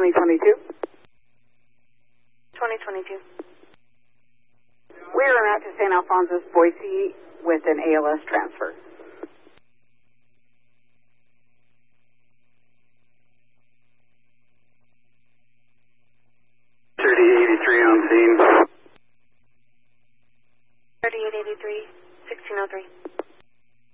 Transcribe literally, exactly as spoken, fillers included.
twenty twenty-two. twenty twenty-two. We are en route to Saint Alphonsus, Boise with an A L S transfer. thirty-eight eighty-three on scene. thirty-eight eighty-three, sixteen oh three.